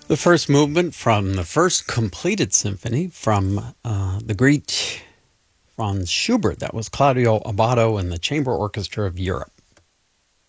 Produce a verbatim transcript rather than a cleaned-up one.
The first movement from the first completed symphony from uh, the great Franz Schubert. That was Claudio Abbado and the Chamber Orchestra of Europe.